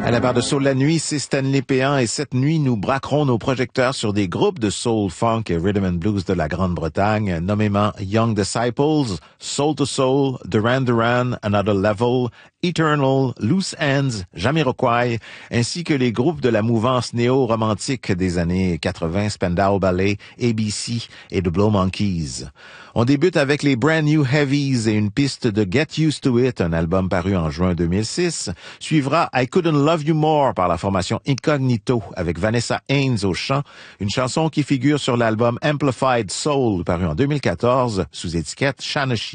À la barre de Soul la nuit, c'est Stanley Péan et cette nuit, nous braquerons nos projecteurs sur des groupes de soul, funk et rhythm and blues de la Grande-Bretagne, nommément Young Disciples, Soul to Soul, Duran Duran, Another Level, Eternal, Loose Ends, Jamiroquai, ainsi que les groupes de la mouvance néo-romantique des années 80, Spandau Ballet, ABC et The Blow Monkeys. On débute avec les Brand New Heavies et une piste de Get Used to It, un album paru en juin 2006. Suivra I Couldn't Love You More par la formation Incognito avec Vanessa Haynes au chant, une chanson qui figure sur l'album Amplified Soul paru en 2014 sous étiquette Shanashi.